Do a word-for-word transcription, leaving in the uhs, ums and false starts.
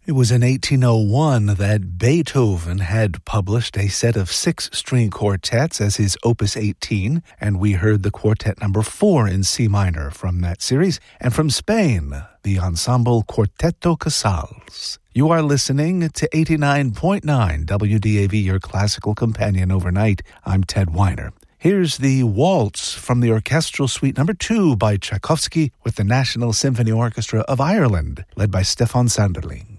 It was in eighteen oh one that Beethoven had published a set of six string quartets as his Opus eighteen, and we heard the quartet number four in C minor from that series. And from Spain, the ensemble Quarteto Casals. You are listening to eighty-nine point nine W D A V, your classical companion overnight. I'm Ted Weiner. Here's the Waltz from the Orchestral Suite number two by Tchaikovsky with the National Symphony Orchestra of Ireland, led by Stefan Sanderling.